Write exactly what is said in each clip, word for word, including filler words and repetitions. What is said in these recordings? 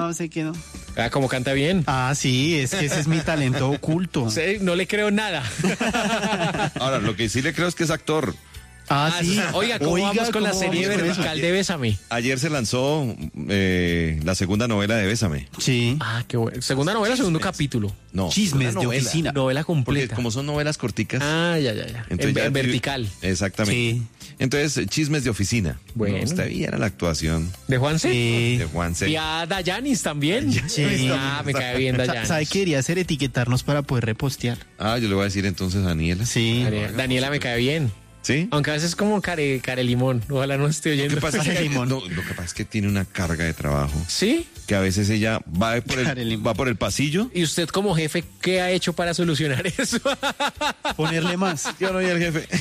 no sé qué no. Ah, como canta bien. Ah, sí, es que ese es mi talento oculto. Sí, no le creo nada. Ahora, lo que sí le creo es que es actor. Ah, sí. Oiga, ¿cómo Oiga, vamos con la ¿cómo serie vamos con vertical eso? de Bésame? Ayer se lanzó eh, la segunda novela de Bésame. Sí. Ah, qué bueno. Segunda novela, segundo capítulo. No, Chismes una de novela. oficina. Novela Porque completa. como son novelas corticas. Ah, ya, ya, ya. En, entonces ya- en vertical. Exactamente. Sí. Entonces, eh, chismes de oficina. Bueno. No, está bien la actuación ¿De Juanse? Sí. de Juanse. Y a Dayanis también. Sí. Ah, me cae bien Sa- Dayanis. ¿Sabe qué quería hacer? Etiquetarnos para poder repostear. Ah, yo le voy a decir entonces a Daniela. Sí. Daniela, Daniela me cae bien. ¿Sí? Aunque a veces es como care, care limón. Ojalá no esté Lo oyendo. que, pasa es que, Care limón. no, lo que pasa es que tiene una carga de trabajo. ¿Sí? Que a veces ella va por Care el, limón. va por el pasillo. ¿Y usted como jefe qué ha hecho para solucionar eso? Ponerle más. Yo no, y el jefe.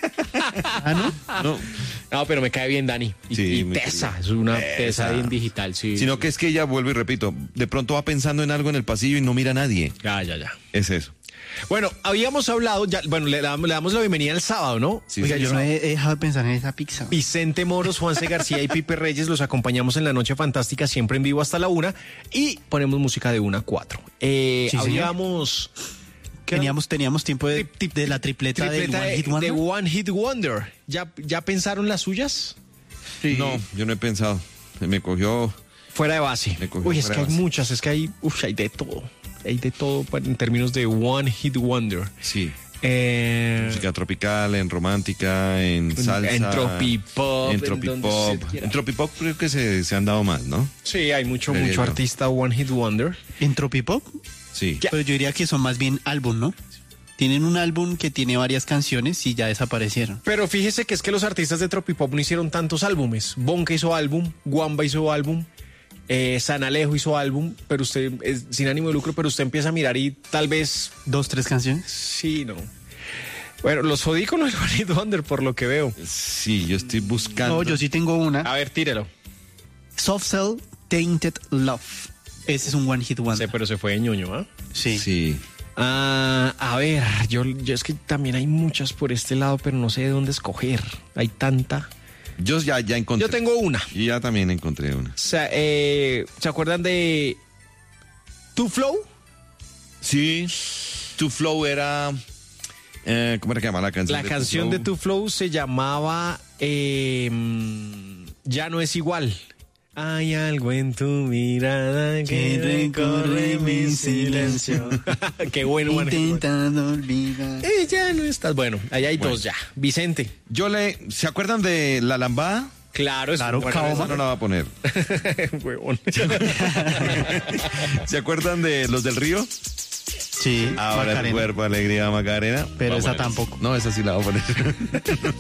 Ah, ¿no? No. No, pero me cae bien Dani. Y, Sí, y muy tesa, querido. es una Tesa. tesa bien digital, sí. Sino que es que ella, vuelvo y repito, de pronto va pensando en algo en el pasillo y no mira a nadie. Ya, ya, ya. Es eso. Bueno, habíamos hablado, ya, bueno, le damos, le damos la bienvenida el sábado, ¿no? Sí, Oiga, sí, yo no he, he dejado de pensar en esa pizza. Vicente Moros, Juanse García y Pipe Reyes los acompañamos en la Noche Fantástica, siempre en vivo hasta la una, y ponemos música de una a cuatro. Eh, Sí, señor. habíamos... ¿qué? Teníamos, teníamos tiempo de, Tip, tip, de la tripleta, tripleta de One de, Hit Wonder. de One Hit Wonder. ¿Ya, ¿Ya pensaron las suyas? Sí. No, yo no he pensado. Me cogió. Fuera de base. Me cogió Uy, es fuera que hay de base. muchas, es que hay, uf, hay de todo. Hay de todo pa- en términos de One Hit Wonder. Sí. Eh, Música tropical, en romántica, en salsa. en tropipop, En en tropipop. donde usted quiera. En tropipop creo que se, se han dado más, ¿no? sí, hay mucho, Creería mucho yo. artista One Hit Wonder. En Tropipop, Sí. Ya. pero yo diría que son más bien álbum, ¿no? Tienen un álbum que tiene varias canciones y ya desaparecieron. Pero fíjese que es que los artistas de Tropipop no hicieron tantos álbumes. Bonka hizo álbum, Guamba hizo álbum, eh, San Alejo hizo álbum, pero usted, es sin ánimo de lucro, pero usted empieza a mirar y tal vez, Dos, tres canciones. sí, no. Bueno, los jodí con el One Hit Wonder por lo que veo. Sí, yo estoy buscando. No, yo sí tengo una. A ver, tírelo. Soft Cell Tainted Love. Ese es un One Hit Sí, Wonder. pero se fue de ñoño, ¿ah? Sí. Sí. Ah, a ver, yo, yo es que también hay muchas por este lado, pero no sé de dónde escoger. Hay tanta. Yo ya, ya encontré. Yo tengo una. Y ya también encontré una. O sea, eh, ¿se acuerdan de Two Flow? Sí. Tu Flow era. Eh, ¿Cómo era que llamaba la canción? La de canción Two de Two Flow se llamaba eh, mm, Ya no es igual. Hay algo en tu mirada que recorre mi silencio. Qué bueno, man. Intentando olvidar. Eh, ya no estás. Bueno, ahí hay Bueno. dos ya. Vicente. Yo le. ¿Se acuerdan de La Lambada? Claro, es Claro, bueno, Kaoma. Esa no la va a poner. huevón. ¿Se acuerdan de Los del Río? Sí. Ahora el Macarena. cuerpo, alegría, Macarena. Pero Va a esa poner- tampoco. No, esa sí la voy a poner.